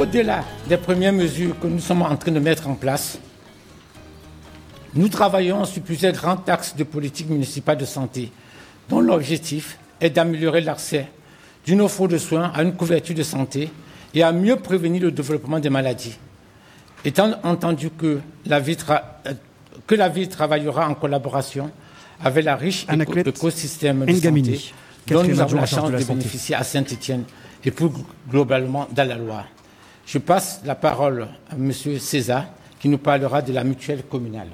Au-delà des premières mesures que nous sommes en train de mettre en place, nous travaillons sur plusieurs grands axes de politique municipale de santé, dont l'objectif est d'améliorer l'accès d'une offre de soins à une couverture de santé et à mieux prévenir le développement des maladies. Étant entendu que la ville travaillera en collaboration avec la riche écosystème de santé dont nous avons la chance de bénéficier à Saint-Étienne et plus globalement dans la Loire. Je passe la parole à M. César qui nous parlera de la mutuelle communale.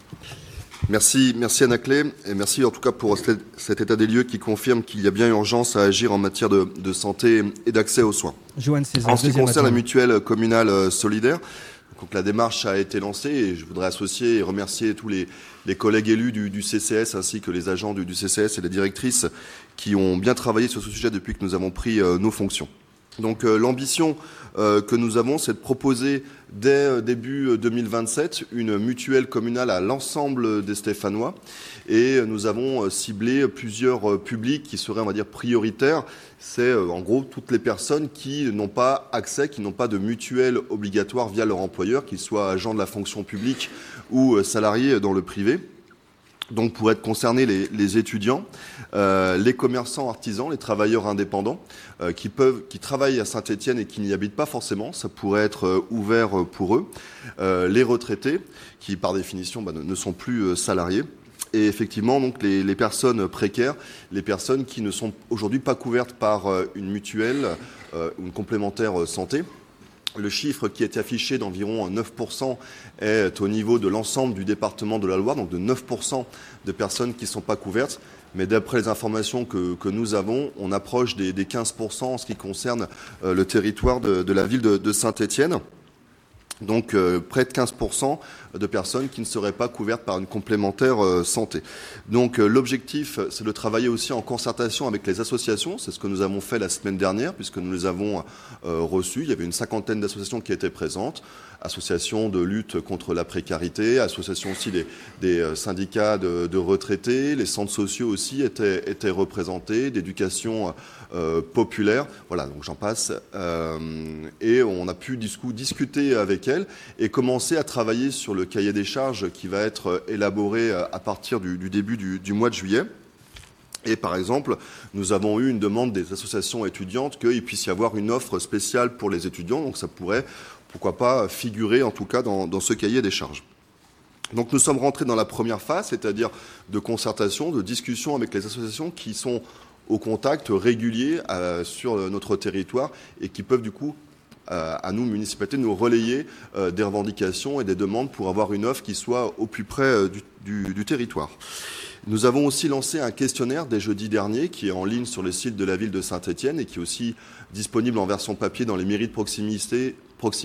Merci Anaclet, et merci en tout cas pour cet état des lieux qui confirme qu'il y a bien urgence à agir en matière de santé et d'accès aux soins. César, en ce qui concerne la mutuelle communale solidaire, donc la démarche a été lancée et je voudrais associer et remercier tous les collègues élus du CCS ainsi que les agents du CCS et les directrices qui ont bien travaillé sur ce sujet depuis que nous avons pris nos fonctions. Donc l'ambition que nous avons, c'est de proposer dès début 2027 une mutuelle communale à l'ensemble des Stéphanois. Et nous avons ciblé plusieurs publics qui seraient, on va dire, prioritaires. C'est en gros toutes les personnes qui n'ont pas accès, qui n'ont pas de mutuelle obligatoire via leur employeur, qu'ils soient agents de la fonction publique ou salariés dans le privé. Donc pour être concernés les étudiants, les commerçants artisans, les travailleurs indépendants qui travaillent à Saint-Étienne et qui n'y habitent pas forcément, ça pourrait être ouvert pour eux, les retraités qui par définition ne sont plus salariés. Et effectivement, donc les personnes précaires, les personnes qui ne sont aujourd'hui pas couvertes par une mutuelle, une complémentaire santé. Le chiffre qui est affiché d'environ 9% est au niveau de l'ensemble du département de la Loire, donc de 9% de personnes qui ne sont pas couvertes. Mais d'après les informations que nous avons, on approche des 15% en ce qui concerne le territoire de la ville de Saint-Étienne. Donc près de 15% de personnes qui ne seraient pas couvertes par une complémentaire santé. Donc l'objectif, c'est de travailler aussi en concertation avec les associations. C'est ce que nous avons fait la semaine dernière, puisque nous les avons reçus. Il y avait une 50aine d'associations qui étaient présentes. Associations de lutte contre la précarité, associations aussi des syndicats de retraités, les centres sociaux aussi étaient représentés, d'éducation populaire. Voilà, donc j'en passe. Et on a pu discuter avec elles et commencer à travailler sur le cahier des charges qui va être élaboré à partir du début du mois de juillet. Et par exemple, nous avons eu une demande des associations étudiantes qu'il puisse y avoir une offre spéciale pour les étudiants. Donc ça pourrait, pourquoi pas, figurer en tout cas dans ce cahier des charges. Donc nous sommes rentrés dans la première phase, c'est-à-dire de concertation, de discussion avec les associations qui sont au contact régulier sur notre territoire et qui peuvent du coup, à nous, municipalités, nous relayer des revendications et des demandes pour avoir une offre qui soit au plus près du territoire. Nous avons aussi lancé un questionnaire dès jeudi dernier qui est en ligne sur le site de la ville de Saint-Étienne et qui est aussi disponible en version papier dans les mairies de proximité,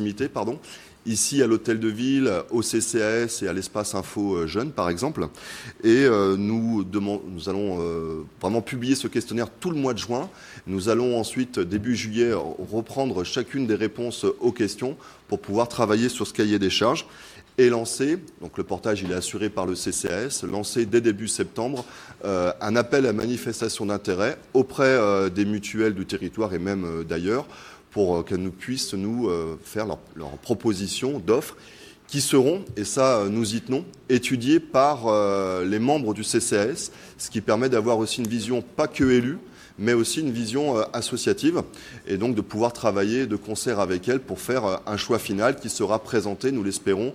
ici à l'hôtel de ville, au CCAS et à l'espace info jeunes par exemple. Et nous allons vraiment publier ce questionnaire tout le mois de juin. Nous allons ensuite, début juillet, reprendre chacune des réponses aux questions pour pouvoir travailler sur ce cahier des charges. Et lancer, donc le portage il est assuré par le CCAS, lancer dès début septembre un appel à manifestation d'intérêt auprès des mutuelles du territoire et même d'ailleurs pour qu'elles nous puissent nous faire leurs propositions d'offres qui seront, et ça nous y tenons, étudiées par les membres du CCAS, ce qui permet d'avoir aussi une vision pas que élue, mais aussi une vision associative, et donc de pouvoir travailler de concert avec elles pour faire un choix final qui sera présenté, nous l'espérons,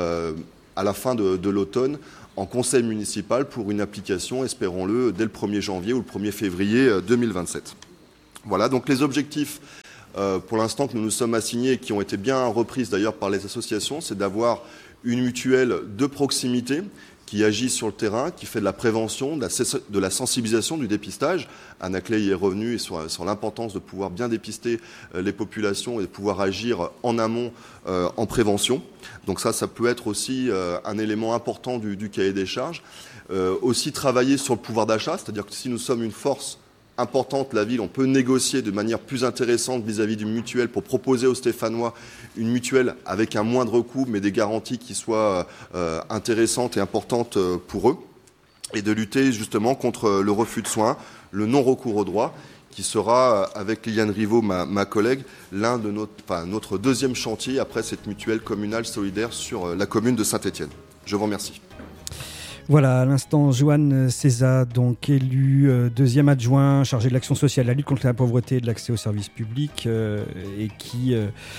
à la fin de l'automne en conseil municipal pour une application, espérons-le, dès le 1er janvier ou le 1er février 2027. Voilà, donc les objectifs pour l'instant que nous nous sommes assignés et qui ont été bien reprises d'ailleurs par les associations, c'est d'avoir une mutuelle de proximité qui agit sur le terrain, qui fait de la prévention, de la sensibilisation, du dépistage. Anaclet y est revenu sur l'importance de pouvoir bien dépister les populations et de pouvoir agir en amont en prévention. Donc ça peut être aussi un élément important du cahier des charges. Aussi travailler sur le pouvoir d'achat, c'est-à-dire que si nous sommes une force importante, la ville, on peut négocier de manière plus intéressante vis-à-vis d'une mutuelle pour proposer aux Stéphanois une mutuelle avec un moindre coût, mais des garanties qui soient intéressantes et importantes pour eux, et de lutter justement contre le refus de soins, le non-recours aux droits, qui sera, avec Liliane Rivaux, ma collègue, notre deuxième chantier après cette mutuelle communale solidaire sur la commune de Saint-Étienne. Je vous remercie. Voilà, à l'instant, Joanne César, donc élu deuxième adjoint chargé de l'action sociale, la lutte contre la pauvreté et de l'accès aux services publics, et qui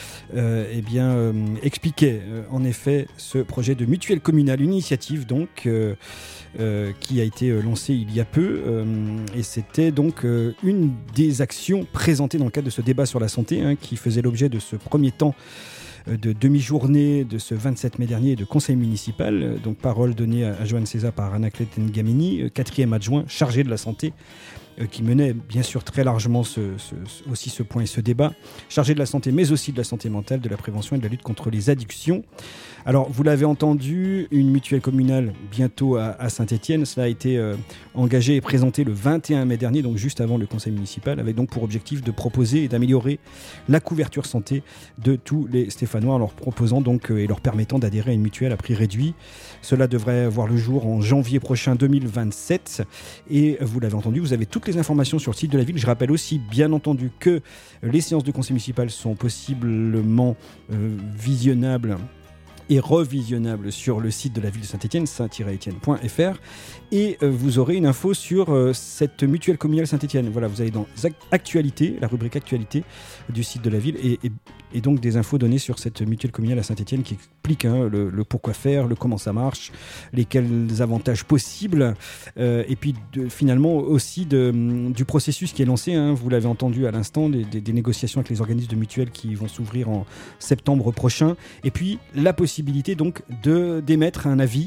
expliquait en effet ce projet de mutuelle communale, une initiative donc qui a été lancée il y a peu, et c'était donc une des actions présentées dans le cadre de ce débat sur la santé, qui faisait l'objet de ce premier temps de demi-journée de ce 27 mai dernier de conseil municipal. Donc parole donnée à Joanne César par Anaclet Ngamini, quatrième adjoint chargé de la santé, qui menait bien sûr très largement aussi ce point et ce débat, chargé de la santé mais aussi de la santé mentale, de la prévention et de la lutte contre les addictions. Alors vous l'avez entendu, une mutuelle communale bientôt à Saint-Étienne, cela a été engagé et présenté le 21 mai dernier, donc juste avant le conseil municipal, avec donc pour objectif de proposer et d'améliorer la couverture santé de tous les Stéphanois en leur proposant donc et leur permettant d'adhérer à une mutuelle à prix réduit. Cela devrait voir le jour en janvier prochain 2027 et vous l'avez entendu, vous avez toutes les informations sur le site de la ville. Je rappelle aussi bien entendu que les séances de conseil municipal sont possiblement visionnables et revisionnable sur le site de la ville de Saint-Étienne, saint-étienne.fr, et vous aurez une info sur cette mutuelle communale Saint-Étienne. Voilà, vous allez dans Actualité, la rubrique Actualité du site de la ville, et donc des infos données sur cette mutuelle communale à Saint-Étienne qui explique le pourquoi faire, le comment ça marche, lesquels avantages possibles, et puis finalement aussi du processus qui est lancé, vous l'avez entendu à l'instant, des négociations avec les organismes de mutuelles qui vont s'ouvrir en septembre prochain, et puis la possibilité donc d'émettre un avis,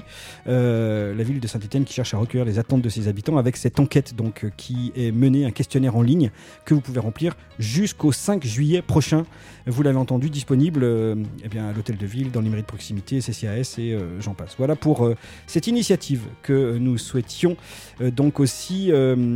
la ville de Saint-Étienne qui cherche à recueillir les attentes de ses habitants avec cette enquête donc qui est menée, un questionnaire en ligne que vous pouvez remplir jusqu'au 5 juillet prochain. Vous l'avez entendu, disponible à l'hôtel de ville, dans les mairies de proximité, CCAS et j'en passe. Voilà pour cette initiative que nous souhaitions donc aussi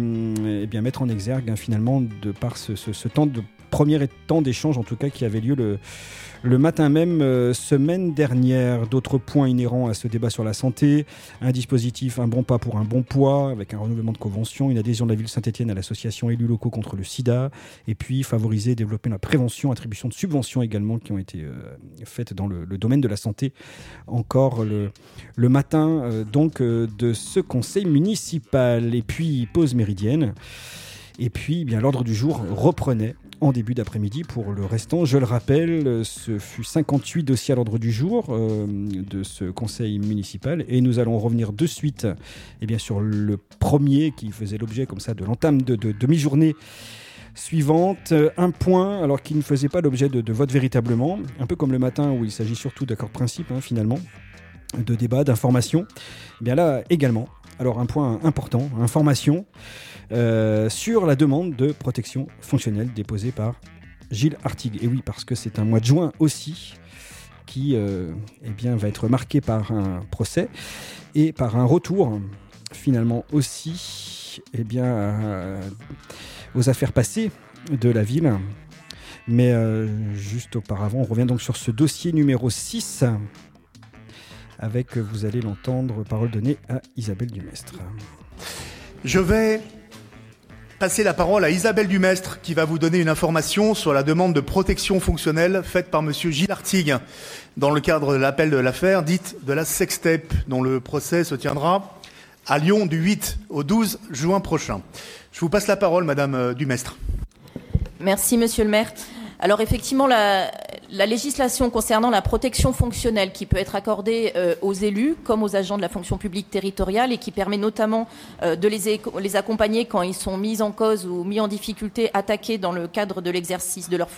mettre en exergue finalement de par ce temps de premier temps d'échange en tout cas qui avait lieu le matin même, semaine dernière. D'autres points inhérents à ce débat sur la santé, un dispositif, un bon pas pour un bon poids, avec un renouvellement de convention, une adhésion de la ville de Saint-Étienne à l'association élus locaux contre le sida, et puis favoriser et développer la prévention, attribution de subventions également qui ont été faites dans le domaine de la santé. Encore le matin de ce conseil municipal. Et puis pause méridienne. Et puis l'ordre du jour reprenait en début d'après-midi pour le restant. Je le rappelle, ce fut 58 dossiers à l'ordre du jour de ce conseil municipal et nous allons revenir de suite sur le premier qui faisait l'objet comme ça de l'entame de demi-journée suivante. Un point alors qui ne faisait pas l'objet de vote véritablement, un peu comme le matin où il s'agit surtout d'accords de principe finalement, de débat, d'information. Là également, alors un point important, information sur la demande de protection fonctionnelle déposée par Gilles Artigue. Et oui, parce que c'est un mois de juin aussi qui va être marqué par un procès et par un retour finalement aussi aux affaires passées de la ville. Mais juste auparavant, on revient donc sur ce dossier numéro 6 avec, vous allez l'entendre, parole donnée à Isabelle Dumestre. Je vais passer la parole à Isabelle Dumestre qui va vous donner une information sur la demande de protection fonctionnelle faite par monsieur Gilles Artigue dans le cadre de l'appel de l'affaire dite de la sextape dont le procès se tiendra à Lyon du 8 au 12 juin prochain. Je vous passe la parole, madame Dumestre. Merci, monsieur le maire. Alors effectivement, la législation concernant la protection fonctionnelle qui peut être accordée aux élus comme aux agents de la fonction publique territoriale et qui permet notamment de les accompagner quand ils sont mis en cause ou mis en difficulté, attaqués dans le cadre de l'exercice de